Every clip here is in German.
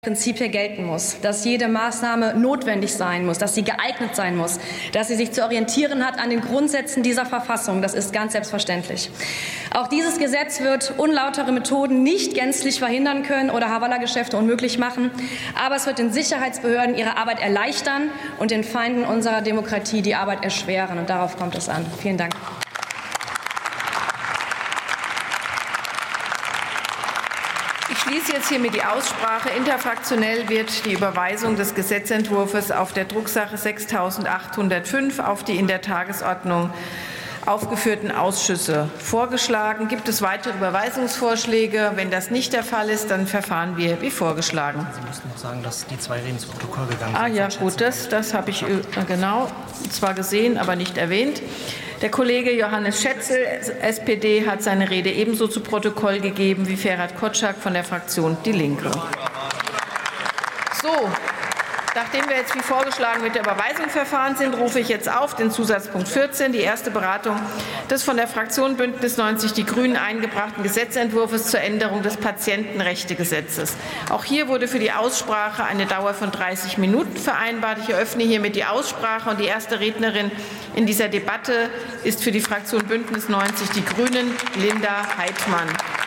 Prinzip hier gelten muss, dass jede Maßnahme notwendig sein muss, dass sie geeignet sein muss, dass sie sich zu orientieren hat an den Grundsätzen dieser Verfassung. Das ist ganz selbstverständlich. Auch dieses Gesetz wird unlautere Methoden nicht gänzlich verhindern können oder Hawala-Geschäfte unmöglich machen. Aber es wird den Sicherheitsbehörden ihre Arbeit erleichtern und den Feinden unserer Demokratie die Arbeit erschweren. Und darauf kommt es an. Vielen Dank. Ich schließe jetzt hiermit die Aussprache. Interfraktionell wird die Überweisung des Gesetzentwurfs auf der Drucksache 6805 auf die in der Tagesordnung aufgeführten Ausschüsse vorgeschlagen. Gibt es weitere Überweisungsvorschläge? Wenn das nicht der Fall ist, dann verfahren wir wie vorgeschlagen. Sie müssen noch sagen, dass die zwei Reden zu Protokoll gegangen sind. Ah ja, gut, das habe ich genau zwar gesehen, aber nicht erwähnt. Der Kollege Johannes Schätzel, SPD, hat seine Rede ebenso zu Protokoll gegeben wie Ferhat Kotschak von der Fraktion Die Linke. So, nachdem wir jetzt wie vorgeschlagen mit der Überweisung verfahren sind, rufe ich jetzt auf den Zusatzpunkt 14, die erste Beratung des von der Fraktion Bündnis 90 Die Grünen eingebrachten Gesetzentwurfs zur Änderung des Patientenrechtegesetzes. Auch hier wurde für die Aussprache eine Dauer von 30 Minuten vereinbart. Ich eröffne hiermit die Aussprache und die erste Rednerin in dieser Debatte ist für die Fraktion Bündnis 90 Die Grünen Linda Heidmann.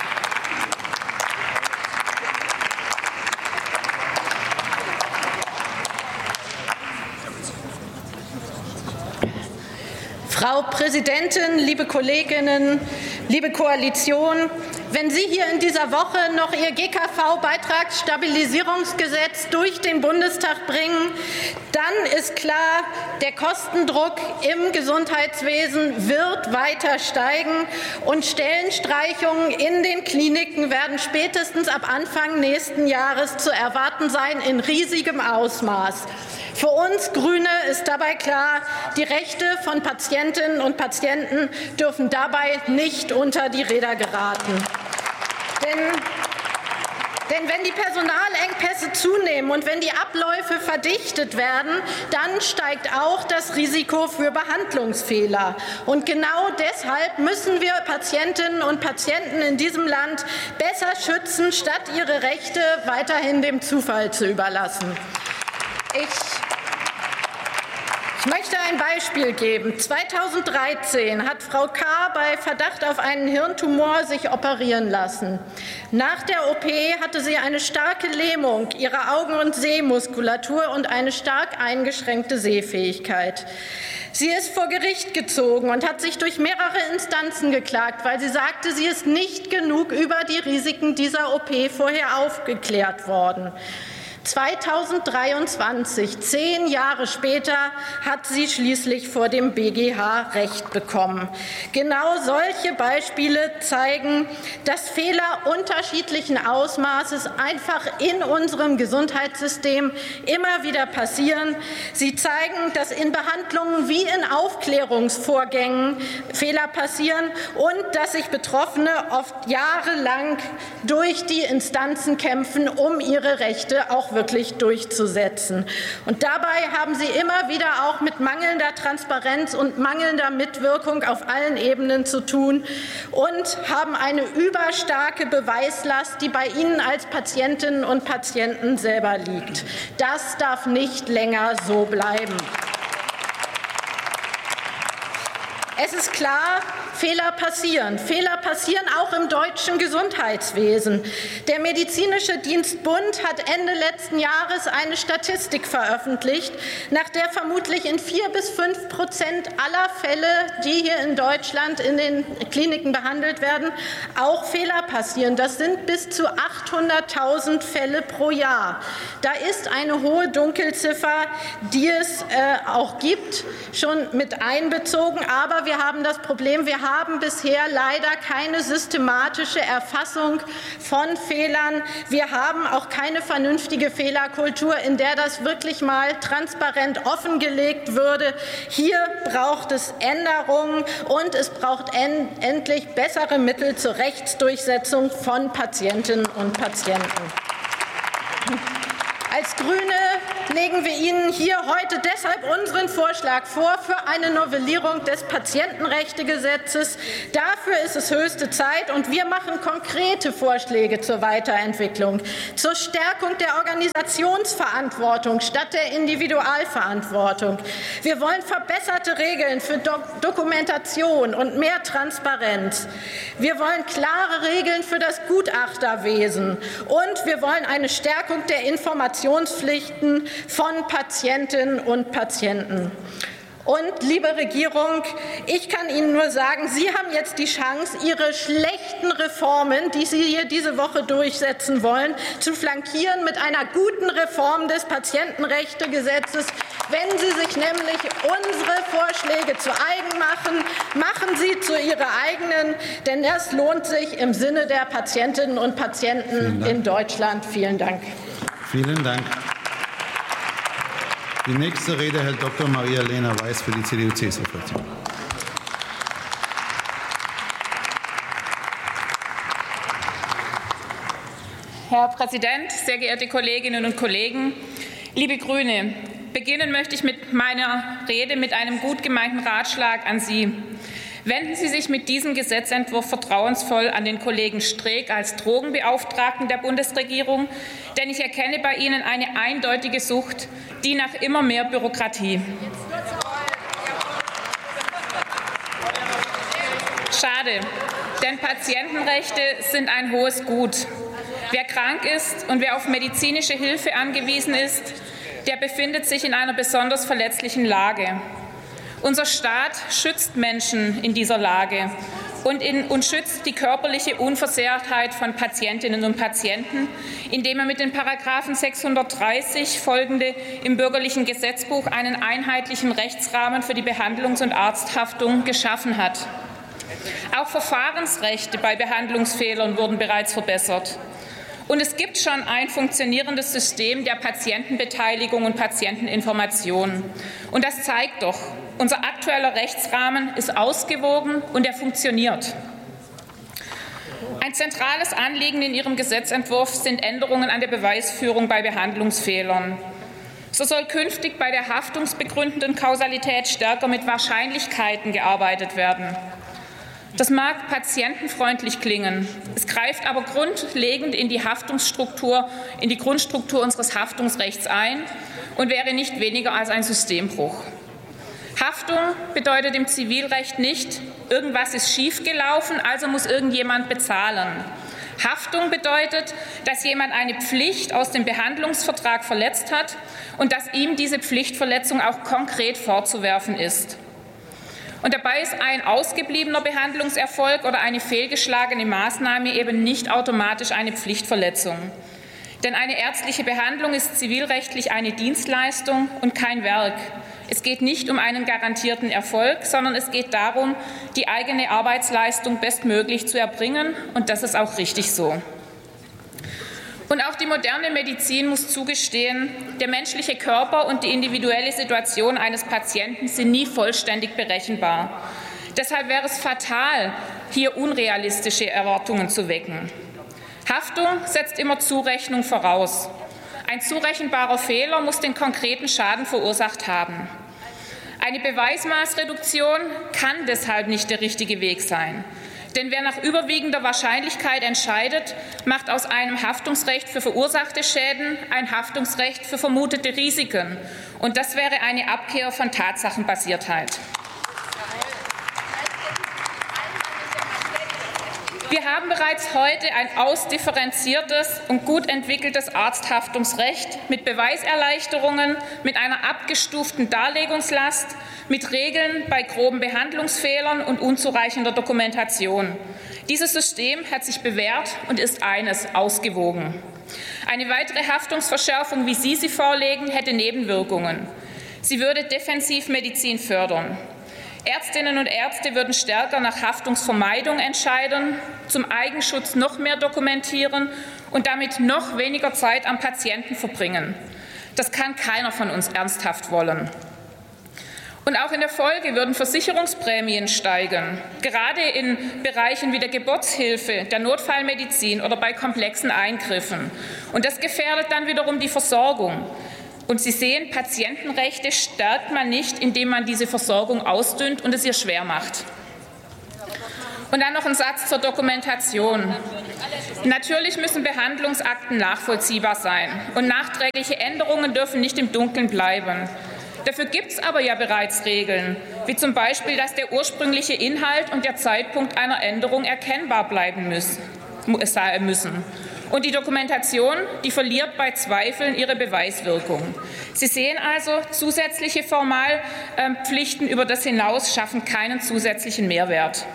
Frau Präsidentin, liebe Kolleginnen, liebe Koalition! Wenn Sie hier in dieser Woche noch Ihr GKV-Beitragsstabilisierungsgesetz durch den Bundestag bringen, dann ist klar, der Kostendruck im Gesundheitswesen wird weiter steigen und Stellenstreichungen in den Kliniken werden spätestens ab Anfang nächsten Jahres zu erwarten sein in riesigem Ausmaß. Für uns Grüne ist dabei klar, die Rechte von Patientinnen und Patienten dürfen dabei nicht unter die Räder geraten. Denn wenn die Personalengpässe zunehmen und wenn die Abläufe verdichtet werden, dann steigt auch das Risiko für Behandlungsfehler. Und genau deshalb müssen wir Patientinnen und Patienten in diesem Land besser schützen, statt ihre Rechte weiterhin dem Zufall zu überlassen. Ich möchte ein Beispiel geben. 2013 hat Frau K. bei Verdacht auf einen Hirntumor sich operieren lassen. Nach der OP hatte sie eine starke Lähmung ihrer Augen- und Sehmuskulatur und eine stark eingeschränkte Sehfähigkeit. Sie ist vor Gericht gezogen und hat sich durch mehrere Instanzen geklagt, weil sie sagte, sie ist nicht genug über die Risiken dieser OP vorher aufgeklärt worden. 2023, 10 Jahre später, hat sie schließlich vor dem BGH Recht bekommen. Genau solche Beispiele zeigen, dass Fehler unterschiedlichen Ausmaßes einfach in unserem Gesundheitssystem immer wieder passieren. Sie zeigen, dass in Behandlungen wie in Aufklärungsvorgängen Fehler passieren und dass sich Betroffene oft jahrelang durch die Instanzen kämpfen, um ihre Rechte auch wirklich durchzusetzen. Und dabei haben sie immer wieder auch mit mangelnder Transparenz und mangelnder Mitwirkung auf allen Ebenen zu tun und haben eine überstarke Beweislast, die bei ihnen als Patientinnen und Patienten selber liegt. Das darf nicht länger so bleiben. Es ist klar, Fehler passieren. Fehler passieren auch im deutschen Gesundheitswesen. Der Medizinische Dienstbund hat Ende letzten Jahres eine Statistik veröffentlicht, nach der vermutlich in 4 bis 5% aller Fälle, die hier in Deutschland in den Kliniken behandelt werden, auch Fehler passieren. Das sind bis zu 800.000 Fälle pro Jahr. Da ist eine hohe Dunkelziffer, die es auch gibt, schon mit einbezogen. Aber wir haben das Problem, wir haben bisher leider keine systematische Erfassung von Fehlern. Wir haben auch keine vernünftige Fehlerkultur, in der das wirklich mal transparent offengelegt würde. Hier braucht es Änderungen und es braucht endlich bessere Mittel zur Rechtsdurchsetzung von Patientinnen und Patienten. Als Grüne legen wir Ihnen hier heute deshalb unseren Vorschlag vor für eine Novellierung des Patientenrechtegesetzes. Dafür ist es höchste Zeit, und wir machen konkrete Vorschläge zur Weiterentwicklung, zur Stärkung der Organisationsverantwortung statt der Individualverantwortung. Wir wollen verbesserte Regeln für Dokumentation und mehr Transparenz. Wir wollen klare Regeln für das Gutachterwesen, und wir wollen eine Stärkung der Informationspflichten von Patientinnen und Patienten. Und, liebe Regierung, ich kann Ihnen nur sagen, Sie haben jetzt die Chance, Ihre schlechten Reformen, die Sie hier diese Woche durchsetzen wollen, zu flankieren mit einer guten Reform des Patientenrechtegesetzes. Wenn Sie sich nämlich unsere Vorschläge zu eigen machen, machen Sie zu Ihrer eigenen, denn das lohnt sich im Sinne der Patientinnen und Patienten in Deutschland. Vielen Dank. Vielen Dank. Die nächste Rede hält Dr. Maria-Lena Weiß für die CDU-CSU-Fraktion. Herr Präsident, sehr geehrte Kolleginnen und Kollegen, liebe Grüne! Beginnen möchte ich mit meiner Rede mit einem gut gemeinten Ratschlag an Sie. Wenden Sie sich mit diesem Gesetzentwurf vertrauensvoll an den Kollegen Streeck als Drogenbeauftragten der Bundesregierung, denn ich erkenne bei Ihnen eine eindeutige Sucht, die nach immer mehr Bürokratie. Schade, denn Patientenrechte sind ein hohes Gut. Wer krank ist und wer auf medizinische Hilfe angewiesen ist, der befindet sich in einer besonders verletzlichen Lage. Unser Staat schützt Menschen in dieser Lage und schützt die körperliche Unversehrtheit von Patientinnen und Patienten, indem er mit den Paragraphen 630 folgende im bürgerlichen Gesetzbuch einen einheitlichen Rechtsrahmen für die Behandlungs- und Arzthaftung geschaffen hat. Auch Verfahrensrechte bei Behandlungsfehlern wurden bereits verbessert. Und es gibt schon ein funktionierendes System der Patientenbeteiligung und Patienteninformation. Und das zeigt doch, unser aktueller Rechtsrahmen ist ausgewogen und er funktioniert. Ein zentrales Anliegen in Ihrem Gesetzentwurf sind Änderungen an der Beweisführung bei Behandlungsfehlern. So soll künftig bei der haftungsbegründenden Kausalität stärker mit Wahrscheinlichkeiten gearbeitet werden. Das mag patientenfreundlich klingen, es greift aber grundlegend in die Haftungsstruktur, in die Grundstruktur unseres Haftungsrechts ein und wäre nicht weniger als ein Systembruch. Haftung bedeutet im Zivilrecht nicht, irgendwas ist schiefgelaufen, also muss irgendjemand bezahlen. Haftung bedeutet, dass jemand eine Pflicht aus dem Behandlungsvertrag verletzt hat und dass ihm diese Pflichtverletzung auch konkret vorzuwerfen ist. Und dabei ist ein ausgebliebener Behandlungserfolg oder eine fehlgeschlagene Maßnahme eben nicht automatisch eine Pflichtverletzung. Denn eine ärztliche Behandlung ist zivilrechtlich eine Dienstleistung und kein Werk. Es geht nicht um einen garantierten Erfolg, sondern es geht darum, die eigene Arbeitsleistung bestmöglich zu erbringen. Und das ist auch richtig so. Und auch die moderne Medizin muss zugestehen, der menschliche Körper und die individuelle Situation eines Patienten sind nie vollständig berechenbar. Deshalb wäre es fatal, hier unrealistische Erwartungen zu wecken. Haftung setzt immer Zurechnung voraus. Ein zurechenbarer Fehler muss den konkreten Schaden verursacht haben. Eine Beweismaßreduktion kann deshalb nicht der richtige Weg sein. Denn wer nach überwiegender Wahrscheinlichkeit entscheidet, macht aus einem Haftungsrecht für verursachte Schäden ein Haftungsrecht für vermutete Risiken. Und das wäre eine Abkehr von Tatsachenbasiertheit. Wir haben bereits heute ein ausdifferenziertes und gut entwickeltes Arzthaftungsrecht mit Beweiserleichterungen, mit einer abgestuften Darlegungslast, mit Regeln bei groben Behandlungsfehlern und unzureichender Dokumentation. Dieses System hat sich bewährt und ist eines: ausgewogen. Eine weitere Haftungsverschärfung, wie Sie sie vorlegen, hätte Nebenwirkungen. Sie würde Defensivmedizin fördern. Ärztinnen und Ärzte würden stärker nach Haftungsvermeidung entscheiden, zum Eigenschutz noch mehr dokumentieren und damit noch weniger Zeit am Patienten verbringen. Das kann keiner von uns ernsthaft wollen. Und auch in der Folge würden Versicherungsprämien steigen, gerade in Bereichen wie der Geburtshilfe, der Notfallmedizin oder bei komplexen Eingriffen. Und das gefährdet dann wiederum die Versorgung. Und Sie sehen, Patientenrechte stärkt man nicht, indem man diese Versorgung ausdünnt und es ihr schwer macht. Und dann noch ein Satz zur Dokumentation. Natürlich müssen Behandlungsakten nachvollziehbar sein und nachträgliche Änderungen dürfen nicht im Dunkeln bleiben. Dafür gibt es aber ja bereits Regeln, wie zum Beispiel, dass der ursprüngliche Inhalt und der Zeitpunkt einer Änderung erkennbar bleiben müssen. Und die Dokumentation, die verliert bei Zweifeln ihre Beweiswirkung. Sie sehen also, zusätzliche Formalpflichten über das hinaus schaffen keinen zusätzlichen Mehrwert.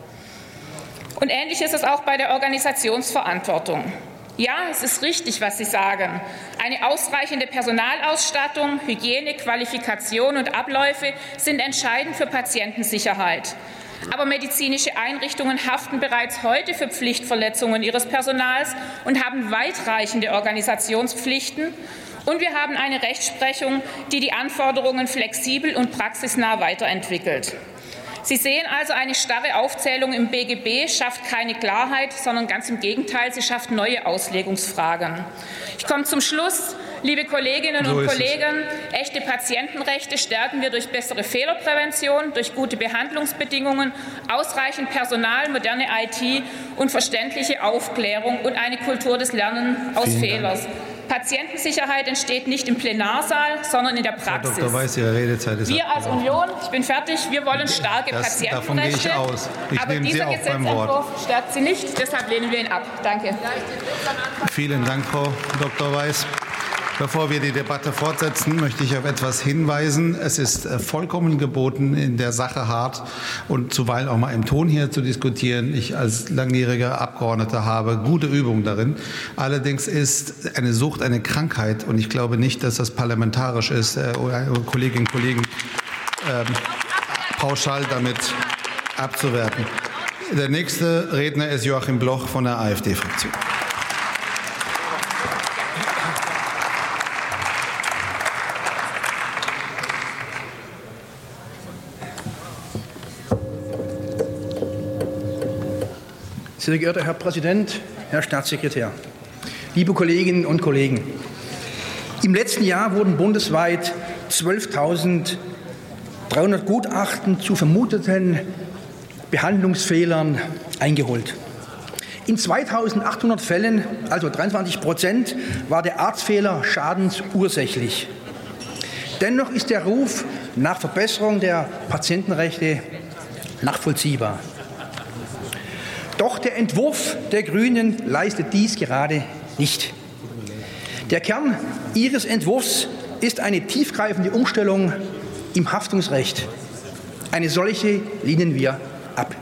Und ähnlich ist es auch bei der Organisationsverantwortung. Ja, es ist richtig, was Sie sagen. Eine ausreichende Personalausstattung, Hygiene, Qualifikation und Abläufe sind entscheidend für Patientensicherheit. Aber medizinische Einrichtungen haften bereits heute für Pflichtverletzungen ihres Personals und haben weitreichende Organisationspflichten. Und wir haben eine Rechtsprechung, die die Anforderungen flexibel und praxisnah weiterentwickelt. Sie sehen also, eine starre Aufzählung im BGB schafft keine Klarheit, sondern ganz im Gegenteil, sie schafft neue Auslegungsfragen. Ich komme zum Schluss. Liebe Kolleginnen und Kollegen, echte Patientenrechte stärken wir durch bessere Fehlerprävention, durch gute Behandlungsbedingungen, ausreichend Personal, moderne IT und verständliche Aufklärung und eine Kultur des Lernens aus Fehlern. Patientensicherheit entsteht nicht im Plenarsaal, sondern in der Praxis. Frau Dr. Weiß, Ihre Redezeit ist wir als Union, ich bin fertig, wir wollen starke Patientenrechte. Davon gehe ich aus. Aber dieser Gesetzentwurf stärkt sie nicht, deshalb lehnen wir ihn ab. Danke. Vielen Dank, Frau Dr. Weiß. Bevor wir die Debatte fortsetzen, möchte ich auf etwas hinweisen. Es ist vollkommen geboten, in der Sache hart und zuweilen auch mal im Ton hier zu diskutieren. Ich als langjähriger Abgeordneter habe gute Übung darin. Allerdings ist eine Sucht eine Krankheit und ich glaube nicht, dass das parlamentarisch ist, Kolleginnen und Kollegen pauschal damit abzuwerten. Der nächste Redner ist Joachim Bloch von der AfD-Fraktion. Sehr geehrter Herr Präsident, Herr Staatssekretär, liebe Kolleginnen und Kollegen! Im letzten Jahr wurden bundesweit 12.300 Gutachten zu vermuteten Behandlungsfehlern eingeholt. In 2.800 Fällen, also 23%, war der Arztfehler schadensursächlich. Dennoch ist der Ruf nach Verbesserung der Patientenrechte nachvollziehbar. Doch der Entwurf der Grünen leistet dies gerade nicht. Der Kern ihres Entwurfs ist eine tiefgreifende Umstellung im Haftungsrecht. Eine solche lehnen wir ab.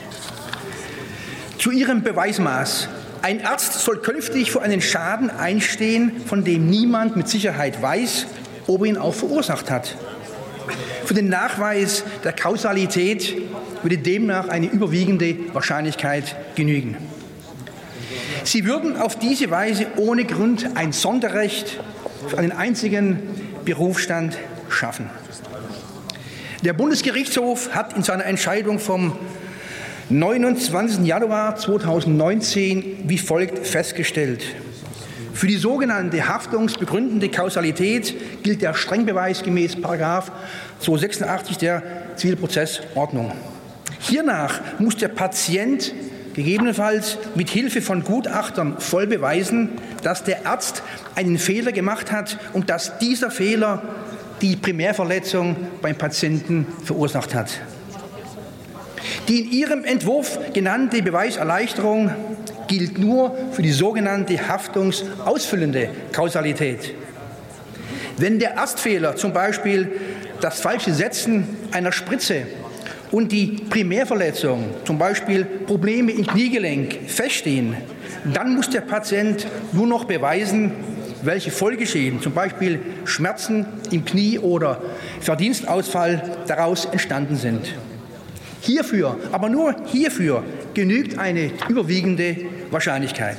Zu ihrem Beweismaß. Ein Arzt soll künftig für einen Schaden einstehen, von dem niemand mit Sicherheit weiß, ob er ihn auch verursacht hat. Für den Nachweis der Kausalität würde demnach eine überwiegende Wahrscheinlichkeit genügen. Sie würden auf diese Weise ohne Grund ein Sonderrecht für einen einzigen Berufsstand schaffen. Der Bundesgerichtshof hat in seiner Entscheidung vom 29. Januar 2019 wie folgt festgestellt: Für die sogenannte haftungsbegründende Kausalität gilt der Strengbeweis gemäß § 286 der Zivilprozessordnung. Hiernach muss der Patient gegebenenfalls mit Hilfe von Gutachtern voll beweisen, dass der Arzt einen Fehler gemacht hat und dass dieser Fehler die Primärverletzung beim Patienten verursacht hat. Die in Ihrem Entwurf genannte Beweiserleichterung gilt nur für die sogenannte haftungsausfüllende Kausalität. Wenn der Arztfehler, zum Beispiel das falsche Setzen einer Spritze, und die Primärverletzung, zum Beispiel Probleme im Kniegelenk, feststehen, dann muss der Patient nur noch beweisen, welche Folgeschäden, zum Beispiel Schmerzen im Knie oder Verdienstausfall, daraus entstanden sind. Hierfür, aber nur hierfür, genügt eine überwiegende Wahrscheinlichkeit.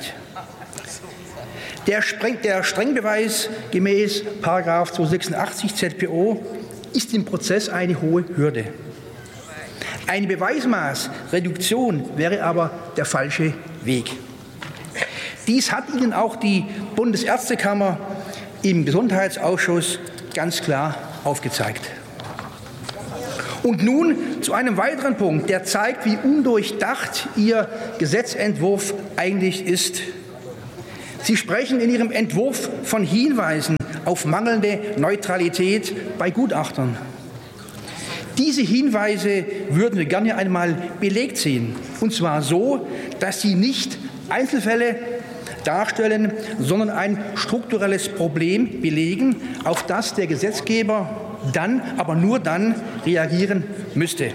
Der Strengbeweis gemäß § 286 ZPO ist im Prozess eine hohe Hürde. Eine Beweismaßreduktion wäre aber der falsche Weg. Dies hat Ihnen auch die Bundesärztekammer im Gesundheitsausschuss ganz klar aufgezeigt. Und nun zu einem weiteren Punkt, der zeigt, wie undurchdacht Ihr Gesetzentwurf eigentlich ist. Sie sprechen in Ihrem Entwurf von Hinweisen auf mangelnde Neutralität bei Gutachtern. Diese Hinweise würden wir gerne einmal belegt sehen, und zwar so, dass sie nicht Einzelfälle darstellen, sondern ein strukturelles Problem belegen, auf das der Gesetzgeber dann, aber nur dann reagieren müsste.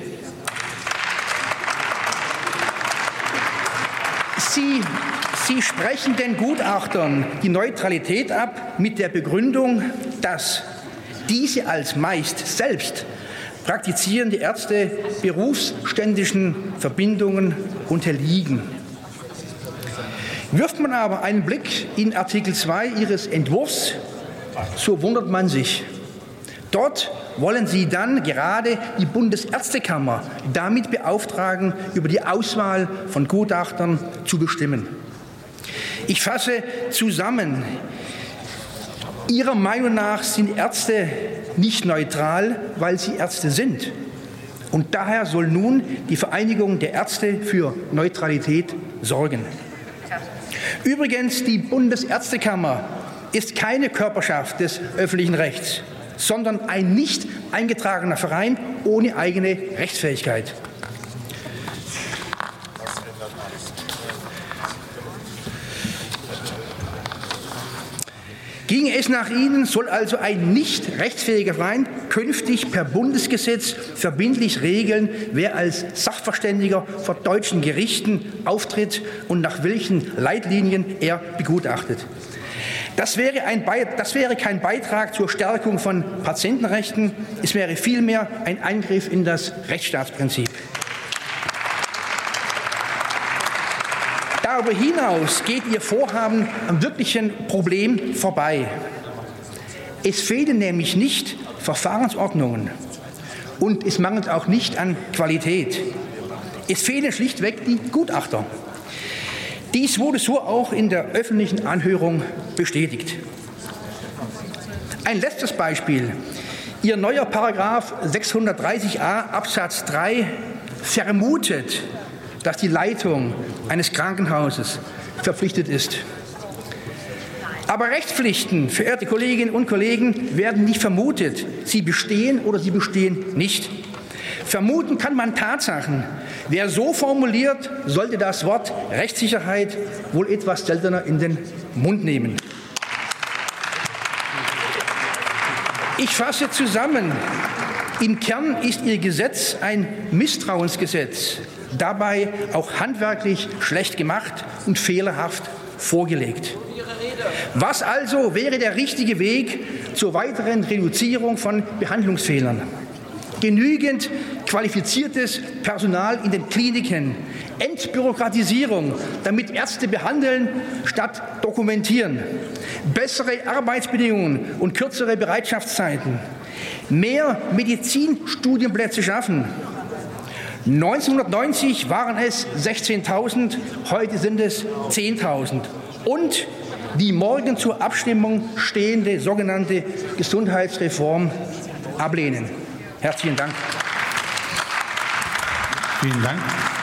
Sie sprechen den Gutachtern die Neutralität ab mit der Begründung, dass diese als meist selbst praktizierende Ärzte berufsständischen Verbindungen unterliegen. Wirft man aber einen Blick in Artikel 2 Ihres Entwurfs, so wundert man sich. Dort wollen Sie dann gerade die Bundesärztekammer damit beauftragen, über die Auswahl von Gutachtern zu bestimmen. Ich fasse zusammen. Ihrer Meinung nach sind Ärzte nicht neutral, weil sie Ärzte sind. Und daher soll nun die Vereinigung der Ärzte für Neutralität sorgen. Übrigens, die Bundesärztekammer ist keine Körperschaft des öffentlichen Rechts, sondern ein nicht eingetragener Verein ohne eigene Rechtsfähigkeit. Ginge es nach Ihnen, soll also ein nicht rechtsfähiger Verein künftig per Bundesgesetz verbindlich regeln, wer als Sachverständiger vor deutschen Gerichten auftritt und nach welchen Leitlinien er begutachtet. Das wäre kein Beitrag zur Stärkung von Patientenrechten, es wäre vielmehr ein Eingriff in das Rechtsstaatsprinzip. Darüber hinaus geht Ihr Vorhaben am wirklichen Problem vorbei. Es fehlen nämlich nicht Verfahrensordnungen und es mangelt auch nicht an Qualität. Es fehlen schlichtweg die Gutachter. Dies wurde so auch in der öffentlichen Anhörung bestätigt. Ein letztes Beispiel. Ihr neuer Paragraph 630a Absatz 3 vermutet, dass die Leitung eines Krankenhauses verpflichtet ist. Aber Rechtspflichten, verehrte Kolleginnen und Kollegen, werden nicht vermutet. Sie bestehen oder sie bestehen nicht. Vermuten kann man Tatsachen. Wer so formuliert, sollte das Wort Rechtssicherheit wohl etwas seltener in den Mund nehmen. Ich fasse zusammen. Im Kern ist Ihr Gesetz ein Misstrauensgesetz, dabei auch handwerklich schlecht gemacht und fehlerhaft vorgelegt. Was also wäre der richtige Weg zur weiteren Reduzierung von Behandlungsfehlern? Genügend qualifiziertes Personal in den Kliniken, Entbürokratisierung, damit Ärzte behandeln statt dokumentieren, bessere Arbeitsbedingungen und kürzere Bereitschaftszeiten, mehr Medizinstudienplätze schaffen. 1990 waren es 16.000, heute sind es 10.000. Und die morgen zur Abstimmung stehende sogenannte Gesundheitsreform ablehnen. Herzlichen Dank. Vielen Dank.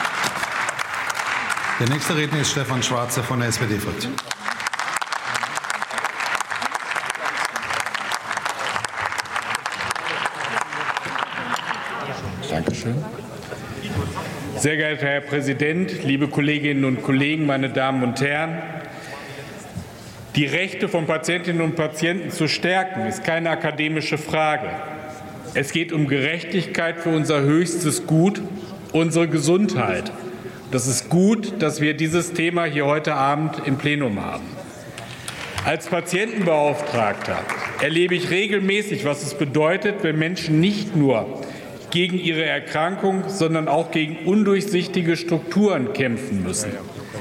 Der nächste Redner ist Stefan Schwarze von der SPD-Fraktion. Dankeschön. Sehr geehrter Herr Präsident, liebe Kolleginnen und Kollegen, meine Damen und Herren! Die Rechte von Patientinnen und Patienten zu stärken, ist keine akademische Frage. Es geht um Gerechtigkeit für unser höchstes Gut, unsere Gesundheit. Das ist gut, dass wir dieses Thema hier heute Abend im Plenum haben. Als Patientenbeauftragter erlebe ich regelmäßig, was es bedeutet, wenn Menschen nicht nur gegen ihre Erkrankung, sondern auch gegen undurchsichtige Strukturen kämpfen müssen.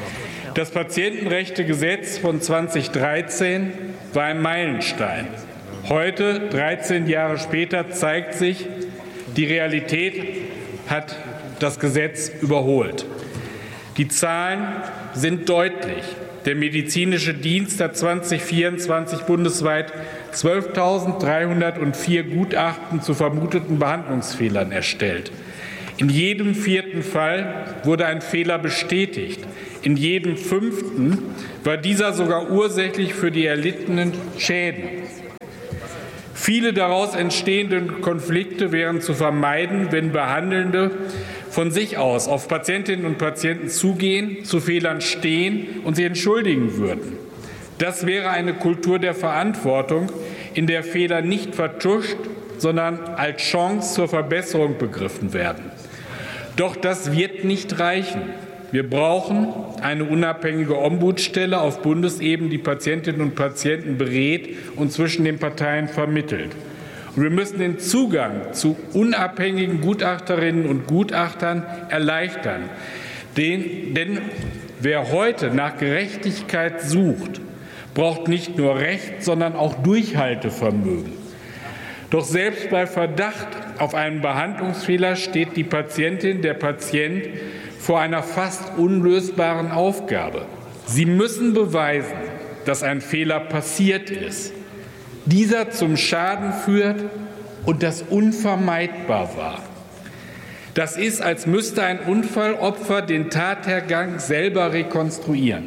Das Patientenrechtegesetz von 2013 war ein Meilenstein. Heute, 13 Jahre später, zeigt sich, die Realität hat das Gesetz überholt. Die Zahlen sind deutlich. Der medizinische Dienst hat 2024 bundesweit 12.304 Gutachten zu vermuteten Behandlungsfehlern erstellt. In jedem 4. Fall wurde ein Fehler bestätigt. In jedem 5. war dieser sogar ursächlich für die erlittenen Schäden. Viele daraus entstehenden Konflikte wären zu vermeiden, wenn Behandelnde von sich aus auf Patientinnen und Patienten zugehen, zu Fehlern stehen und sie entschuldigen würden. Das wäre eine Kultur der Verantwortung, in der Fehler nicht vertuscht, sondern als Chance zur Verbesserung begriffen werden. Doch das wird nicht reichen. Wir brauchen eine unabhängige Ombudsstelle auf Bundesebene, die Patientinnen und Patienten berät und zwischen den Parteien vermittelt. Und wir müssen den Zugang zu unabhängigen Gutachterinnen und Gutachtern erleichtern. Denn wer heute nach Gerechtigkeit sucht, braucht nicht nur Recht, sondern auch Durchhaltevermögen. Doch selbst bei Verdacht auf einen Behandlungsfehler steht die Patientin, der Patient vor einer fast unlösbaren Aufgabe. Sie müssen beweisen, dass ein Fehler passiert ist, dieser zum Schaden führt und das unvermeidbar war. Das ist, als müsste ein Unfallopfer den Tathergang selber rekonstruieren.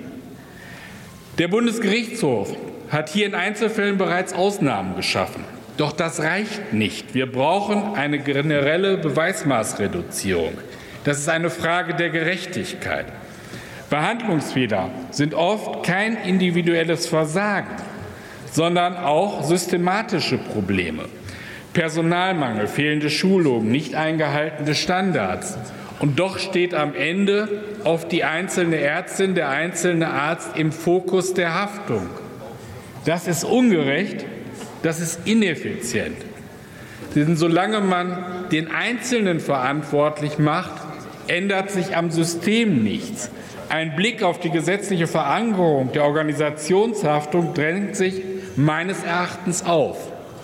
Der Bundesgerichtshof hat hier in Einzelfällen bereits Ausnahmen geschaffen. Doch das reicht nicht. Wir brauchen eine generelle Beweismaßreduzierung. Das ist eine Frage der Gerechtigkeit. Behandlungsfehler sind oft kein individuelles Versagen, sondern auch systematische Probleme. Personalmangel, fehlende Schulungen, nicht eingehaltene Standards. Und doch steht am Ende oft die einzelne Ärztin, der einzelne Arzt im Fokus der Haftung. Das ist ungerecht, das ist ineffizient. Denn solange man den Einzelnen verantwortlich macht, ändert sich am System nichts. Ein Blick auf die gesetzliche Verankerung der Organisationshaftung drängt sich meines Erachtens auf.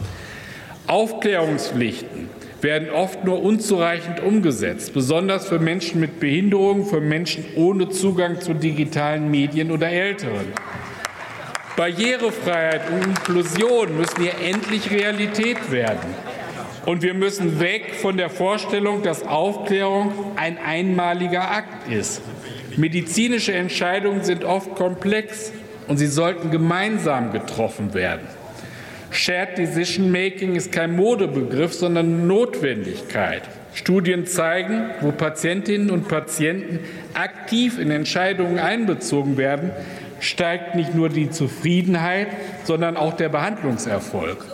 Aufklärungspflichten werden oft nur unzureichend umgesetzt, besonders für Menschen mit Behinderung, für Menschen ohne Zugang zu digitalen Medien oder Älteren. Barrierefreiheit und Inklusion müssen hier endlich Realität werden. Und wir müssen weg von der Vorstellung, dass Aufklärung ein einmaliger Akt ist. Medizinische Entscheidungen sind oft komplex und sie sollten gemeinsam getroffen werden. Shared Decision Making ist kein Modebegriff, sondern Notwendigkeit. Studien zeigen, wo Patientinnen und Patienten aktiv in Entscheidungen einbezogen werden, steigt nicht nur die Zufriedenheit, sondern auch der Behandlungserfolg.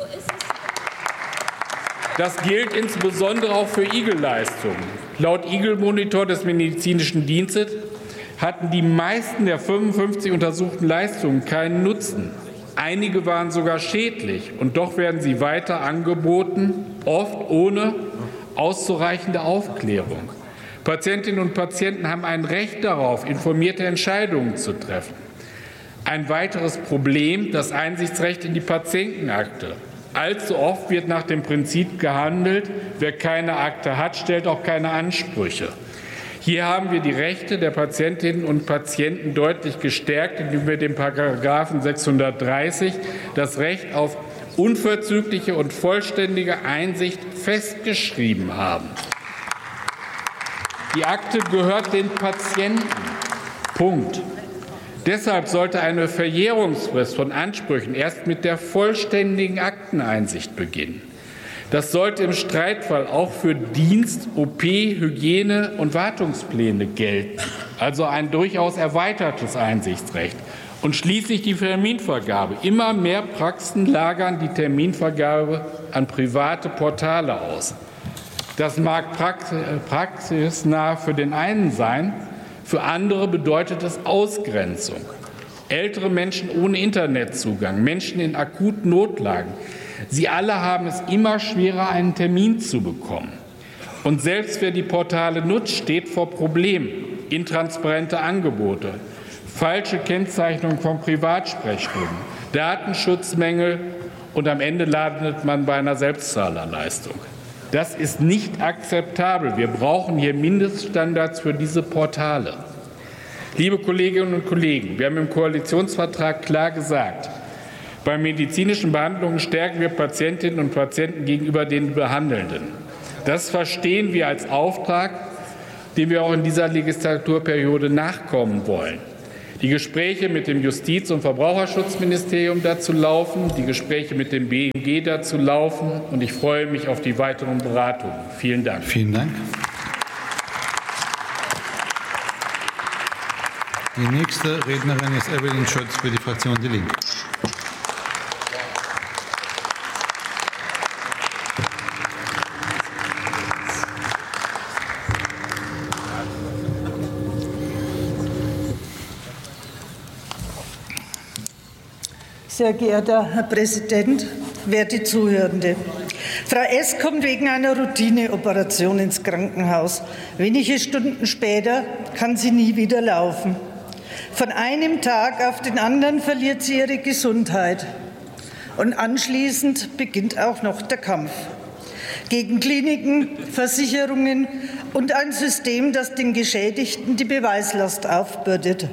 Das gilt insbesondere auch für IGEL-Leistungen. Laut IGEL-Monitor des Medizinischen Dienstes hatten die meisten der 55 untersuchten Leistungen keinen Nutzen. Einige waren sogar schädlich, und doch werden sie weiter angeboten, oft ohne auszureichende Aufklärung. Patientinnen und Patienten haben ein Recht darauf, informierte Entscheidungen zu treffen. Ein weiteres Problem, das Einsichtsrecht in die Patientenakte. Allzu oft wird nach dem Prinzip gehandelt, wer keine Akte hat, stellt auch keine Ansprüche. Hier haben wir die Rechte der Patientinnen und Patienten deutlich gestärkt, indem wir dem Paragraphen 630 das Recht auf unverzügliche und vollständige Einsicht festgeschrieben haben. Die Akte gehört den Patienten. Punkt. Deshalb sollte eine Verjährungsfrist von Ansprüchen erst mit der vollständigen Akteneinsicht beginnen. Das sollte im Streitfall auch für Dienst-, OP-, Hygiene- und Wartungspläne gelten, also ein durchaus erweitertes Einsichtsrecht. Und schließlich die Terminvergabe. Immer mehr Praxen lagern die Terminvergabe an private Portale aus. Das mag praxisnah für den einen sein, für andere bedeutet es Ausgrenzung. Ältere Menschen ohne Internetzugang, Menschen in akuten Notlagen, sie alle haben es immer schwerer, einen Termin zu bekommen. Und selbst wer die Portale nutzt, steht vor Problemen. Intransparente Angebote, falsche Kennzeichnung von Privatsprechstunden, Datenschutzmängel und am Ende landet man bei einer Selbstzahlerleistung. Das ist nicht akzeptabel. Wir brauchen hier Mindeststandards für diese Portale. Liebe Kolleginnen und Kollegen, wir haben im Koalitionsvertrag klar gesagt, bei medizinischen Behandlungen stärken wir Patientinnen und Patienten gegenüber den Behandelnden. Das verstehen wir als Auftrag, dem wir auch in dieser Legislaturperiode nachkommen wollen. Die Gespräche mit dem Justiz- und Verbraucherschutzministerium dazu laufen, die Gespräche mit dem BMG dazu laufen, und ich freue mich auf die weiteren Beratungen. Vielen Dank. Vielen Dank. Die nächste Rednerin ist Evelyn Schötz für die Fraktion Die Linke. Sehr geehrter Herr Präsident, werte Zuhörende! Frau S. kommt wegen einer Routineoperation ins Krankenhaus. Wenige Stunden später kann sie nie wieder laufen. Von einem Tag auf den anderen verliert sie ihre Gesundheit. Und anschließend beginnt auch noch der Kampf gegen Kliniken, Versicherungen und ein System, das den Geschädigten die Beweislast aufbürdet.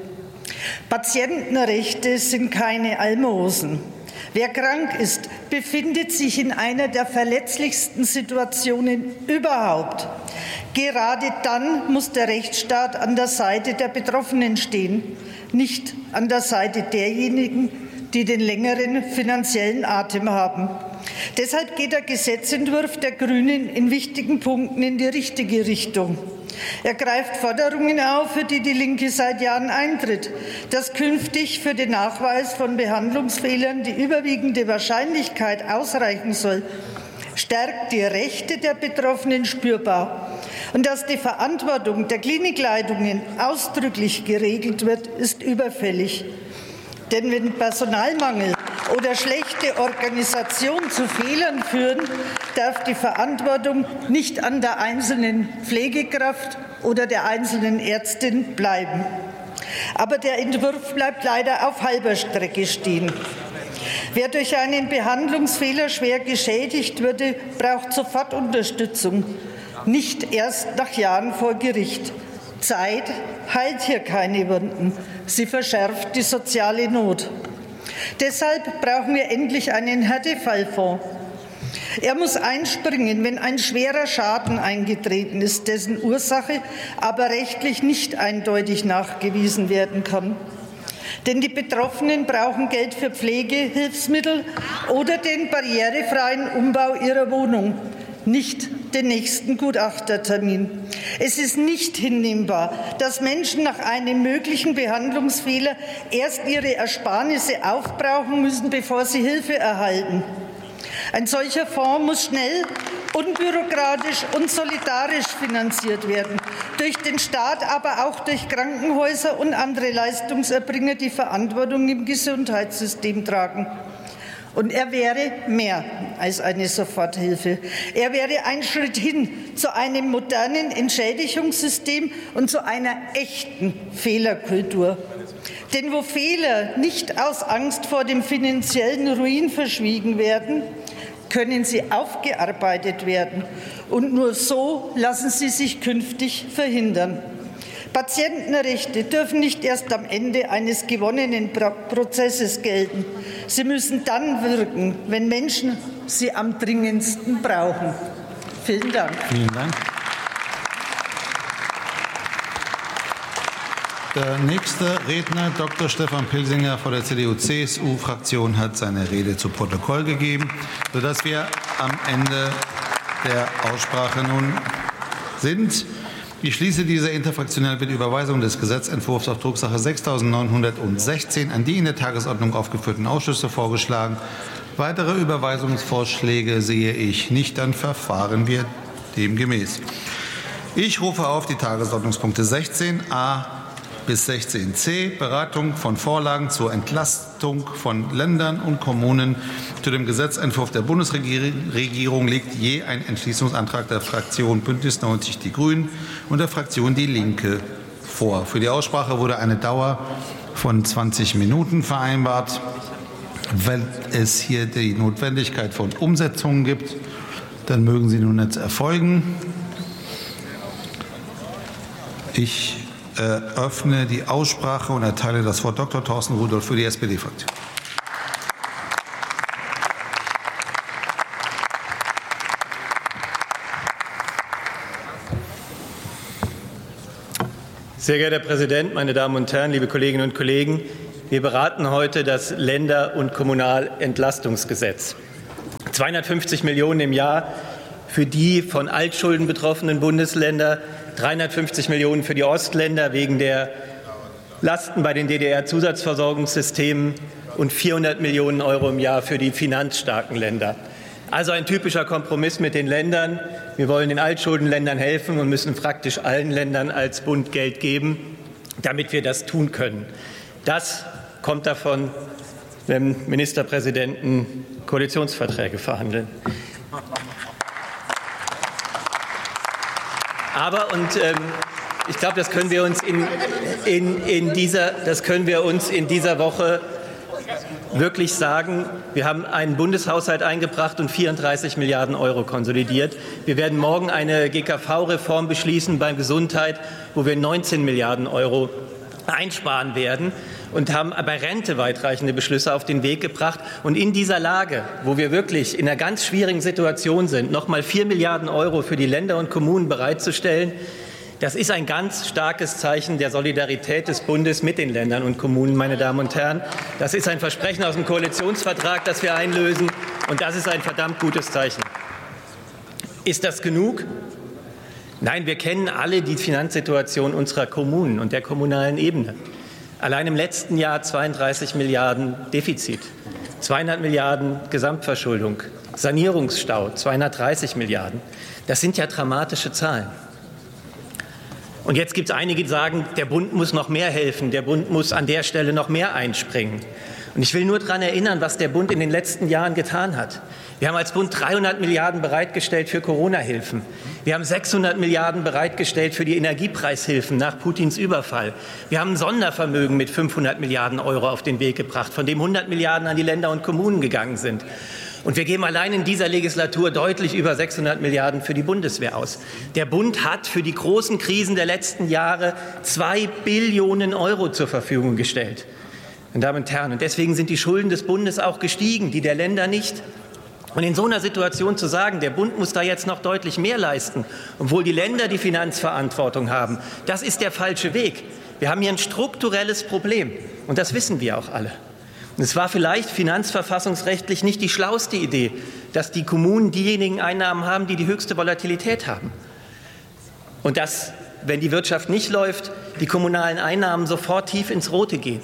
Patientenrechte sind keine Almosen. Wer krank ist, befindet sich in einer der verletzlichsten Situationen überhaupt. Gerade dann muss der Rechtsstaat an der Seite der Betroffenen stehen, nicht an der Seite derjenigen, die den längeren finanziellen Atem haben. Deshalb geht der Gesetzentwurf der Grünen in wichtigen Punkten in die richtige Richtung. Er greift Forderungen auf, für die die Linke seit Jahren eintritt, dass künftig für den Nachweis von Behandlungsfehlern die überwiegende Wahrscheinlichkeit ausreichen soll, stärkt die Rechte der Betroffenen spürbar. Und dass die Verantwortung der Klinikleitungen ausdrücklich geregelt wird, ist überfällig. Denn wenn Personalmangel oder schlechte Organisation zu Fehlern führen, darf die Verantwortung nicht an der einzelnen Pflegekraft oder der einzelnen Ärztin bleiben. Aber der Entwurf bleibt leider auf halber Strecke stehen. Wer durch einen Behandlungsfehler schwer geschädigt wurde, braucht sofort Unterstützung, nicht erst nach Jahren vor Gericht. Zeit heilt hier keine Wunden. Sie verschärft die soziale Not. Deshalb brauchen wir endlich einen Härtefallfonds. Er muss einspringen, wenn ein schwerer Schaden eingetreten ist, dessen Ursache aber rechtlich nicht eindeutig nachgewiesen werden kann. Denn die Betroffenen brauchen Geld für Pflegehilfsmittel oder den barrierefreien Umbau ihrer Wohnung, nicht den nächsten Gutachtertermin. Es ist nicht hinnehmbar, dass Menschen nach einem möglichen Behandlungsfehler erst ihre Ersparnisse aufbrauchen müssen, bevor sie Hilfe erhalten. Ein solcher Fonds muss schnell, unbürokratisch und solidarisch finanziert werden, durch den Staat, aber auch durch Krankenhäuser und andere Leistungserbringer, die Verantwortung im Gesundheitssystem tragen. Und er wäre mehr als eine Soforthilfe. Er wäre ein Schritt hin zu einem modernen Entschädigungssystem und zu einer echten Fehlerkultur. Denn wo Fehler nicht aus Angst vor dem finanziellen Ruin verschwiegen werden, können sie aufgearbeitet werden. Und nur so lassen sie sich künftig verhindern. Patientenrechte dürfen nicht erst am Ende eines gewonnenen Prozesses gelten. Sie müssen dann wirken, wenn Menschen sie am dringendsten brauchen. Vielen Dank. Vielen Dank. Der nächste Redner, Dr. Stefan Pilsinger von der CDU-CSU-Fraktion, hat seine Rede zu Protokoll gegeben, sodass wir am Ende der Aussprache nun sind. Ich schließe diese interfraktionelle Überweisung des Gesetzentwurfs auf Drucksache 6916 an die in der Tagesordnung aufgeführten Ausschüsse vorgeschlagen. Weitere Überweisungsvorschläge sehe ich nicht, dann verfahren wir demgemäß. Ich rufe auf die Tagesordnungspunkte 16a bis 16c, Beratung von Vorlagen zur Entlastung von Ländern und Kommunen. Zu dem Gesetzentwurf der Bundesregierung liegt je ein Entschließungsantrag der Fraktion Bündnis 90 Die Grünen und der Fraktion Die Linke vor. Für die Aussprache wurde eine Dauer von 20 Minuten vereinbart. Wenn es hier die Notwendigkeit von Umsetzungen gibt, dann mögen sie nun jetzt erfolgen. Ich eröffne die Aussprache und erteile das Wort Dr. Thorsten Rudolph für die SPD-Fraktion. Sehr geehrter Herr Präsident, meine Damen und Herren, liebe Kolleginnen und Kollegen! Wir beraten heute das Länder- und Kommunalentlastungsgesetz. 250 Millionen im Jahr für die von Altschulden betroffenen Bundesländer, 350 Millionen für die Ostländer wegen der Lasten bei den DDR-Zusatzversorgungssystemen und 400 Millionen € im Jahr für die finanzstarken Länder. Also ein typischer Kompromiss mit den Ländern. Wir wollen den Altschuldenländern helfen und müssen praktisch allen Ländern als Bund Geld geben, damit wir das tun können. Das kommt davon, wenn Ministerpräsidenten Koalitionsverträge verhandeln. Aber, und ich glaube, das können wir uns in dieser Woche wirklich sagen, wir haben einen Bundeshaushalt eingebracht und 34 Milliarden € konsolidiert. Wir werden morgen eine GKV-Reform beschließen bei Gesundheit, wo wir 19 Milliarden € einsparen werden und haben bei Rente weitreichende Beschlüsse auf den Weg gebracht. Und in dieser Lage, wo wir wirklich in einer ganz schwierigen Situation sind, noch mal 4 Milliarden € für die Länder und Kommunen bereitzustellen, das ist ein ganz starkes Zeichen der Solidarität des Bundes mit den Ländern und Kommunen, meine Damen und Herren. Das ist ein Versprechen aus dem Koalitionsvertrag, das wir einlösen, und das ist ein verdammt gutes Zeichen. Ist das genug? Nein, wir kennen alle die Finanzsituation unserer Kommunen und der kommunalen Ebene. Allein im letzten Jahr 32 Milliarden Defizit, 200 Milliarden Gesamtverschuldung, Sanierungsstau 230 Milliarden. Das sind ja dramatische Zahlen. Und jetzt gibt es einige, die sagen, der Bund muss noch mehr helfen, der Bund muss an der Stelle noch mehr einspringen. Und ich will nur daran erinnern, was der Bund in den letzten Jahren getan hat. Wir haben als Bund 300 Milliarden bereitgestellt für Corona-Hilfen. Wir haben 600 Milliarden bereitgestellt für die Energiepreishilfen nach Putins Überfall. Wir haben ein Sondervermögen mit 500 Milliarden € auf den Weg gebracht, von dem 100 Milliarden an die Länder und Kommunen gegangen sind. Und wir geben allein in dieser Legislatur deutlich über 600 Milliarden für die Bundeswehr aus. Der Bund hat für die großen Krisen der letzten Jahre 2 Billionen € zur Verfügung gestellt. Meine Damen und Herren, und deswegen sind die Schulden des Bundes auch gestiegen, die der Länder nicht. Und in so einer Situation zu sagen, der Bund muss da jetzt noch deutlich mehr leisten, obwohl die Länder die Finanzverantwortung haben, das ist der falsche Weg. Wir haben hier ein strukturelles Problem, und das wissen wir auch alle. Und es war vielleicht finanzverfassungsrechtlich nicht die schlauste Idee, dass die Kommunen diejenigen Einnahmen haben, die die höchste Volatilität haben. Und dass, wenn die Wirtschaft nicht läuft, die kommunalen Einnahmen sofort tief ins Rote gehen.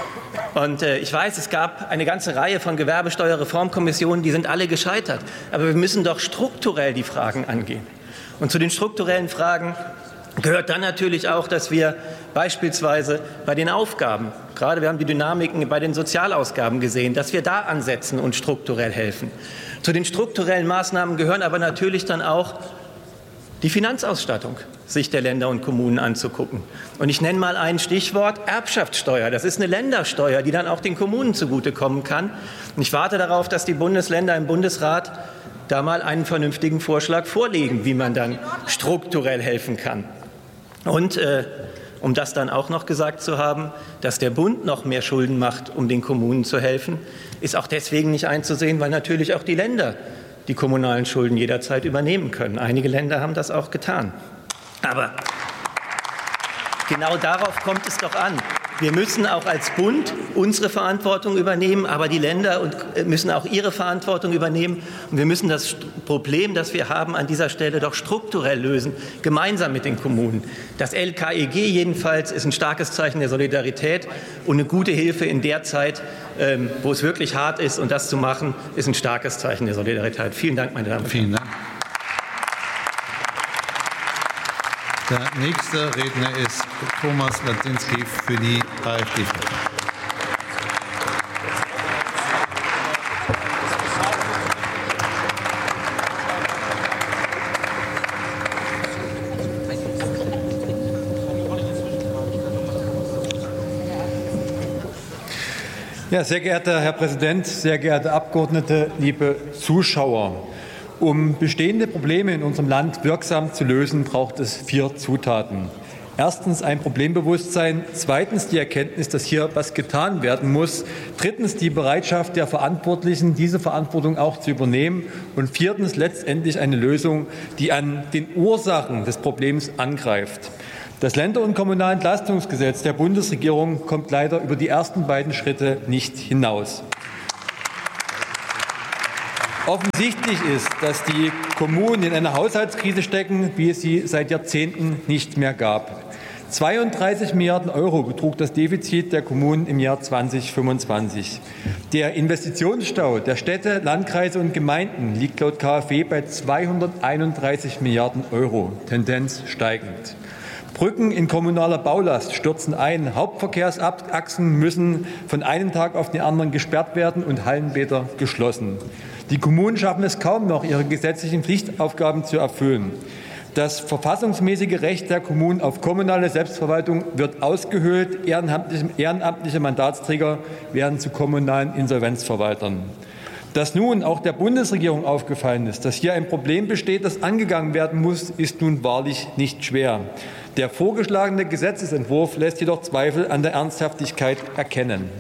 Und ich weiß, es gab eine ganze Reihe von Gewerbesteuerreformkommissionen, die sind alle gescheitert. Aber wir müssen doch strukturell die Fragen angehen. Und zu den strukturellen Fragen gehört dann natürlich auch, dass wir beispielsweise bei den Aufgaben, gerade wir haben die Dynamiken bei den Sozialausgaben gesehen, dass wir da ansetzen und strukturell helfen. Zu den strukturellen Maßnahmen gehören aber natürlich dann auch die Finanzausstattung, sich der Länder und Kommunen anzugucken. Und ich nenne mal ein Stichwort: Erbschaftssteuer. Das ist eine Ländersteuer, die dann auch den Kommunen zugutekommen kann. Und ich warte darauf, dass die Bundesländer im Bundesrat da mal einen vernünftigen Vorschlag vorlegen, wie man dann strukturell helfen kann. Und um das dann auch noch gesagt zu haben, dass der Bund noch mehr Schulden macht, um den Kommunen zu helfen, ist auch deswegen nicht einzusehen, weil natürlich auch die Länder die kommunalen Schulden jederzeit übernehmen können. Einige Länder haben das auch getan. Aber genau darauf kommt es doch an. Wir müssen auch als Bund unsere Verantwortung übernehmen, aber die Länder müssen auch ihre Verantwortung übernehmen. Und wir müssen das Problem, das wir haben, an dieser Stelle doch strukturell lösen, gemeinsam mit den Kommunen. Das LKEG jedenfalls ist ein starkes Zeichen der Solidarität und eine gute Hilfe in der Zeit, wo es wirklich hart ist. Und das zu machen, ist ein starkes Zeichen der Solidarität. Vielen Dank, meine Damen und Herren. Vielen Dank. Der nächste Redner ist Thomas Latzinski für die AfD. Ja, sehr geehrter Herr Präsident, sehr geehrte Abgeordnete, liebe Zuschauer! Um bestehende Probleme in unserem Land wirksam zu lösen, braucht es 4 Zutaten. Erstens ein Problembewusstsein, zweitens die Erkenntnis, dass hier was getan werden muss, drittens die Bereitschaft der Verantwortlichen, diese Verantwortung auch zu übernehmen und viertens letztendlich eine Lösung, die an den Ursachen des Problems angreift. Das Länder- und Kommunalentlastungsgesetz der Bundesregierung kommt leider über die ersten beiden Schritte nicht hinaus. Offensichtlich ist, dass die Kommunen in einer Haushaltskrise stecken, wie es sie seit Jahrzehnten nicht mehr gab. 32 Milliarden € betrug das Defizit der Kommunen im Jahr 2025. Der Investitionsstau der Städte, Landkreise und Gemeinden liegt laut KfW bei 231 Milliarden €, Tendenz steigend. Brücken in kommunaler Baulast stürzen ein, Hauptverkehrsachsen müssen von einem Tag auf den anderen gesperrt werden und Hallenbäder geschlossen. Die Kommunen schaffen es kaum noch, ihre gesetzlichen Pflichtaufgaben zu erfüllen. Das verfassungsmäßige Recht der Kommunen auf kommunale Selbstverwaltung wird ausgehöhlt. Ehrenamtliche Mandatsträger werden zu kommunalen Insolvenzverwaltern. Dass nun auch der Bundesregierung aufgefallen ist, dass hier ein Problem besteht, das angegangen werden muss, ist nun wahrlich nicht schwer. Der vorgeschlagene Gesetzesentwurf lässt jedoch Zweifel an der Ernsthaftigkeit erkennen.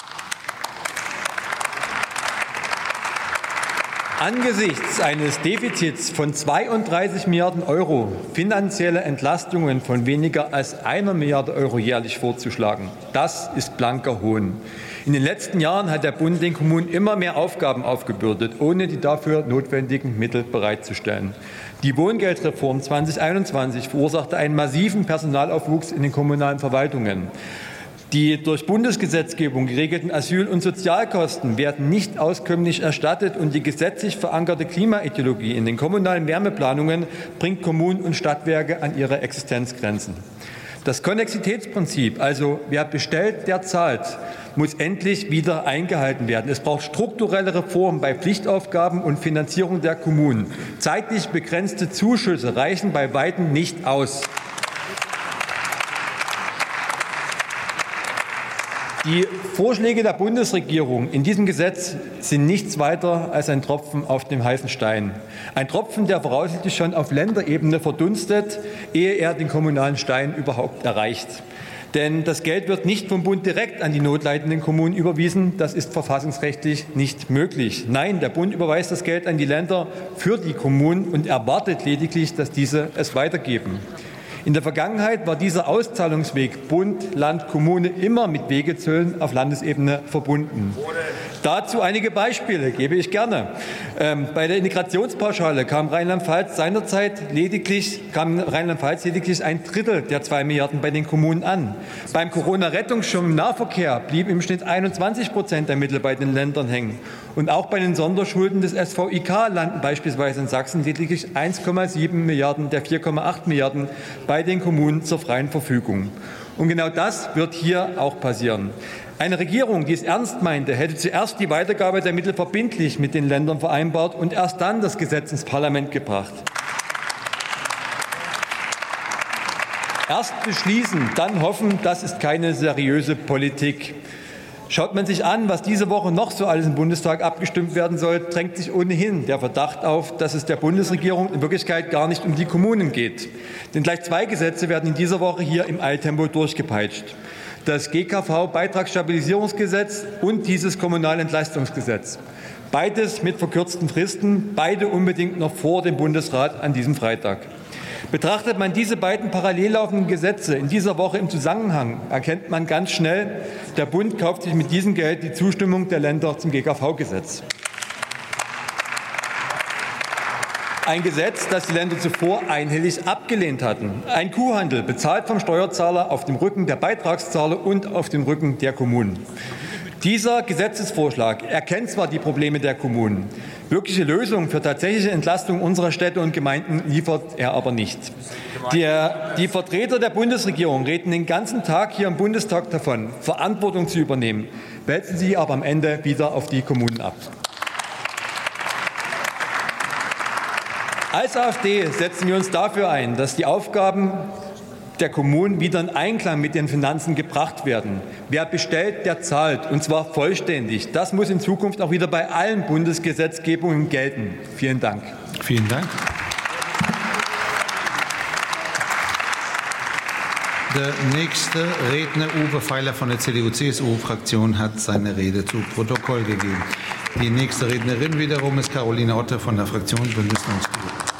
Angesichts eines Defizits von 32 Milliarden €, finanzielle Entlastungen von weniger als 1 Milliarde € jährlich vorzuschlagen, das ist blanker Hohn. In den letzten Jahren hat der Bund den Kommunen immer mehr Aufgaben aufgebürdet, ohne die dafür notwendigen Mittel bereitzustellen. Die Wohngeldreform 2021 verursachte einen massiven Personalaufwuchs in den kommunalen Verwaltungen. Die durch Bundesgesetzgebung geregelten Asyl- und Sozialkosten werden nicht auskömmlich erstattet, und die gesetzlich verankerte Klimaideologie in den kommunalen Wärmeplanungen bringt Kommunen und Stadtwerke an ihre Existenzgrenzen. Das Konnexitätsprinzip, also wer bestellt, der zahlt, muss endlich wieder eingehalten werden. Es braucht strukturelle Reformen bei Pflichtaufgaben und Finanzierung der Kommunen. Zeitlich begrenzte Zuschüsse reichen bei weitem nicht aus. Die Vorschläge der Bundesregierung in diesem Gesetz sind nichts weiter als ein Tropfen auf dem heißen Stein. Ein Tropfen, der voraussichtlich schon auf Länderebene verdunstet, ehe er den kommunalen Stein überhaupt erreicht. Denn das Geld wird nicht vom Bund direkt an die notleidenden Kommunen überwiesen. Das ist verfassungsrechtlich nicht möglich. Nein, der Bund überweist das Geld an die Länder für die Kommunen und erwartet lediglich, dass diese es weitergeben. In der Vergangenheit war dieser Auszahlungsweg Bund, Land, Kommune immer mit Wegezöllen auf Landesebene verbunden. Dazu einige Beispiele gebe ich gerne. Bei der Integrationspauschale kam Rheinland-Pfalz lediglich ein Drittel der 2 Milliarden bei den Kommunen an. Beim Corona-Rettungsschirm im Nahverkehr blieben im Schnitt 21% der Mittel bei den Ländern hängen. Und auch bei den Sonderschulden des SVIK landen beispielsweise in Sachsen lediglich 1,7 Milliarden der 4,8 Milliarden bei den Kommunen zur freien Verfügung. Und genau das wird hier auch passieren. Eine Regierung, die es ernst meinte, hätte zuerst die Weitergabe der Mittel verbindlich mit den Ländern vereinbart und erst dann das Gesetz ins Parlament gebracht. Erst beschließen, dann hoffen, das ist keine seriöse Politik. Schaut man sich an, was diese Woche noch so alles im Bundestag abgestimmt werden soll, drängt sich ohnehin der Verdacht auf, dass es der Bundesregierung in Wirklichkeit gar nicht um die Kommunen geht. Denn gleich 2 Gesetze werden in dieser Woche hier im Eiltempo durchgepeitscht. Das GKV-Beitragsstabilisierungsgesetz und dieses Kommunalentlastungsgesetz. Beides mit verkürzten Fristen, beide unbedingt noch vor dem Bundesrat an diesem Freitag. Betrachtet man diese beiden parallel laufenden Gesetze in dieser Woche im Zusammenhang, erkennt man ganz schnell, der Bund kauft sich mit diesem Geld die Zustimmung der Länder zum GKV-Gesetz. Ein Gesetz, das die Länder zuvor einhellig abgelehnt hatten. Ein Kuhhandel, bezahlt vom Steuerzahler auf dem Rücken der Beitragszahler und auf dem Rücken der Kommunen. Dieser Gesetzesvorschlag erkennt zwar die Probleme der Kommunen, wirkliche Lösungen für tatsächliche Entlastung unserer Städte und Gemeinden liefert er aber nicht. Die Vertreter der Bundesregierung reden den ganzen Tag hier im Bundestag davon, Verantwortung zu übernehmen, wälzen sie aber am Ende wieder auf die Kommunen ab. Als AfD setzen wir uns dafür ein, dass die Aufgaben der Kommunen wieder in Einklang mit den Finanzen gebracht werden. Wer bestellt, der zahlt, und zwar vollständig. Das muss in Zukunft auch wieder bei allen Bundesgesetzgebungen gelten. Vielen Dank. Vielen Dank. Der nächste Redner, Uwe Feiler von der CDU-CSU-Fraktion, hat seine Rede zu Protokoll gegeben. Die nächste Rednerin wiederum ist Caroline Otte von der Fraktion Bündnis 90 Die Grünen.